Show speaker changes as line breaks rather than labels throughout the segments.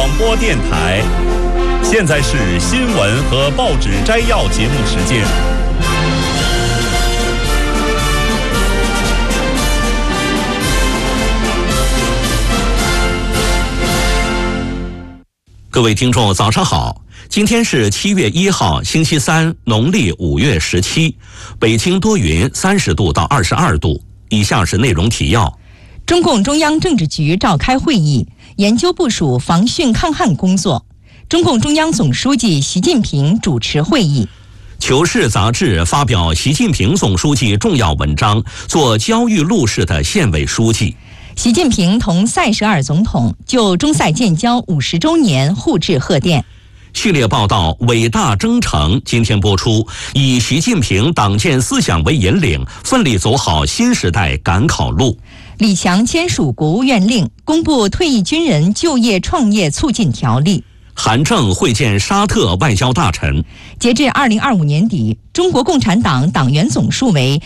广播电台。现在是新闻和报纸摘要节目时间。
各位听众早上好，今天是7月1号星期三，农历5月17，北京多云，30度到22度。以下是内容提要。
中共中央政治局召开会议，研究部署防汛抗旱工作。中共中央总书记习近平主持会议。
求是杂志发表习近平总书记重要文章，做焦裕禄式的县委书记。
习近平同塞舌尔总统就中塞建交50周年互致贺电。
系列报道《伟大征程》今天播出，以习近平党建思想为引领，奋力走好新时代赶考路。
李强签署国务院令，公布退役军人就业创业促进条例。
韩正会见沙特外交大臣。
截至2025年底，中国共产党党员总数为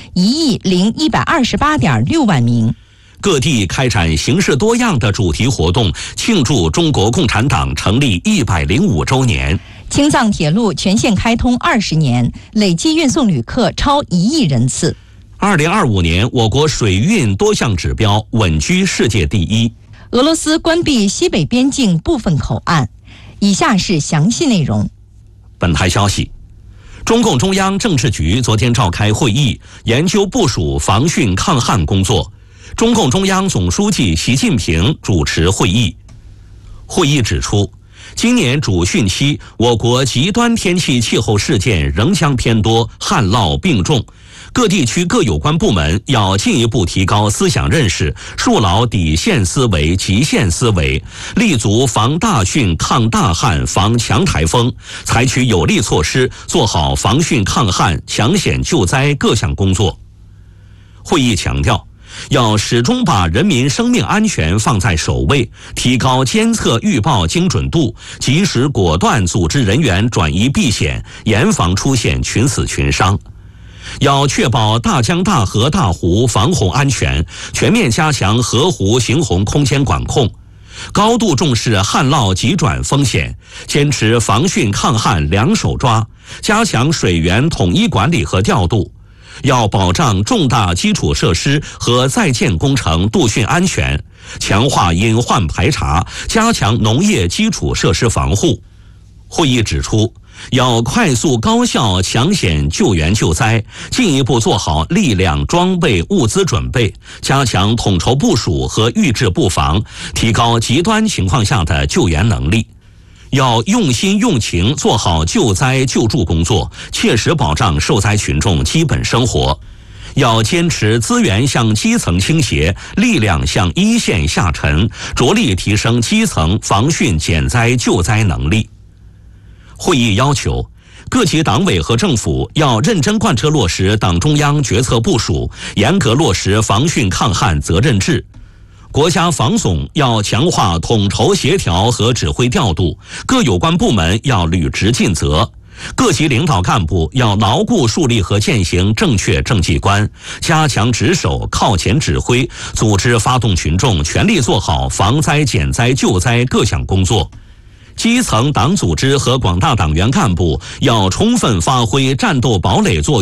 10128.6万名。
各地开展形式多样的主题活动，庆祝中国共产党成立105周年。
青藏铁路全线开通20年，累计运送旅客超1亿人次。
2025年，我国水运多项指标稳居世界第一。
俄罗斯关闭西北边境部分口岸。以下是详细内容。
本台消息，中共中央政治局昨天召开会议，研究部署防汛抗旱工作。中共中央总书记习近平主持会议。会议指出，今年主汛期，我国极端天气气候事件仍将偏多，旱涝并重。各地区各有关部门要进一步提高思想认识，树牢底线思维、极限思维，立足防大汛、抗大旱、防强台风，采取有力措施，做好防汛抗旱、抢险救灾各项工作。会议强调，要始终把人民生命安全放在首位，提高监测预报精准度，及时果断组织人员转移避险，严防出现群死群伤。要确保大江大河大湖防洪安全，全面加强河湖行洪空间管控，高度重视旱涝急转风险，坚持防汛抗旱两手抓，加强水源统一管理和调度。要保障重大基础设施和在建工程度汛安全，强化隐患排查，加强农业基础设施防护。会议指出，要快速高效抢险救援救灾，进一步做好力量、装备、物资准备，加强统筹部署和预置布防，提高极端情况下的救援能力。要用心用情做好救灾救助工作，切实保障受灾群众基本生活。要坚持资源向基层倾斜，力量向一线下沉，着力提升基层防汛减灾救灾能力。会议要求，各级党委和政府要认真贯彻落实党中央决策部署，严格落实防汛抗旱责任制。国家防总要强化统筹协调和指挥调度，各有关部门要履职尽责。各级领导干部要牢固树立和践行正确政绩观，加强值守、靠前指挥，组织发动群众全力做好防灾减灾救灾各项工作。基层党组织和广大党员干部要充分发挥战斗堡垒作用。